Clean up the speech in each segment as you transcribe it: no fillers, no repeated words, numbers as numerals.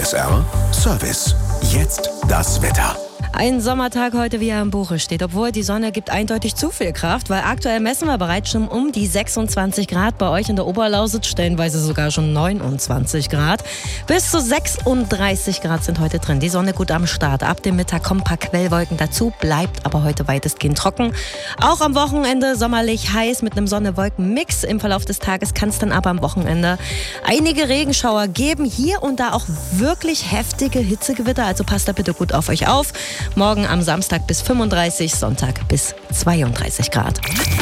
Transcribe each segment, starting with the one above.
PSR Service. Jetzt das Wetter. Ein Sommertag heute, wie er im Buche steht. Obwohl die Sonne gibt eindeutig zu viel Kraft, weil aktuell messen wir bereits schon um die 26 Grad. Bei euch in der Oberlausitz stellenweise sogar schon 29 Grad. Bis zu 36 Grad sind heute drin. Die Sonne gut am Start. Ab dem Mittag kommen ein paar Quellwolken dazu, bleibt aber heute weitestgehend trocken. Auch am Wochenende sommerlich heiß mit einem Sonne-Wolken-Mix. Im Verlauf des Tages kann es dann aber am Wochenende einige Regenschauer geben. Hier und da auch wirklich heftige Hitzegewitter, also passt da bitte gut auf euch auf. Morgen am Samstag bis 35, Sonntag bis 32 Grad.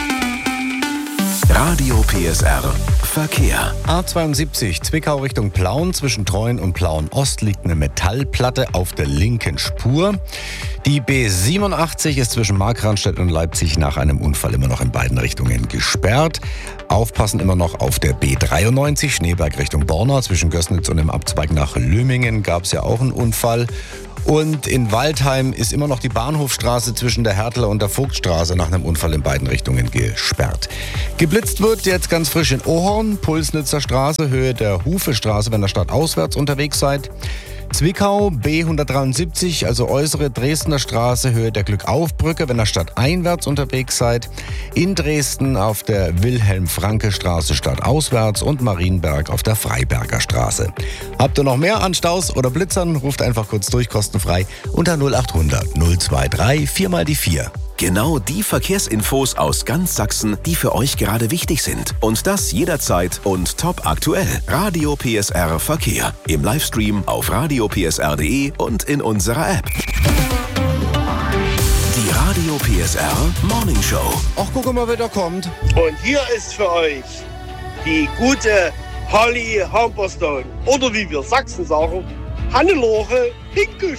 Radio PSR Verkehr. A72 Zwickau Richtung Plauen. Zwischen Treuen und Plauen-Ost liegt eine Metallplatte auf der linken Spur. Die B87 ist zwischen Markranstädt und Leipzig nach einem Unfall immer noch in beiden Richtungen gesperrt. Aufpassen immer noch auf der B93 Schneeberg Richtung Borna. Zwischen Gößnitz und dem Abzweig nach Lümmingen gab es ja auch einen Unfall. Und in Waldheim ist immer noch die Bahnhofstraße zwischen der Hertler und der Vogtstraße nach einem Unfall in beiden Richtungen gesperrt. Geblitzt wird jetzt ganz frisch in Ohorn, Pulsnitzer Straße, Höhe der Hufestraße, wenn ihr stadtauswärts unterwegs seid. Zwickau, B173, also äußere Dresdner Straße, Höhe der Glückaufbrücke, wenn ihr stadteinwärts unterwegs seid. In Dresden auf der Wilhelm-Franke-Straße stadtauswärts und Marienberg auf der Freiberger Straße. Habt ihr noch mehr an Staus oder Blitzern, ruft einfach kurz durch, kostenfrei unter 0800 023 4 die 4. Genau die Verkehrsinfos aus ganz Sachsen, die für euch gerade wichtig sind. Und das jederzeit und top aktuell. Radio PSR Verkehr. Im Livestream auf radiopsr.de und in unserer App. Die Radio PSR Morning Show. Ach, guck mal, wer da kommt. Und hier ist für euch die gute Holly Humberstone. Oder wie wir Sachsen sagen, Hannelore Pinkelstein.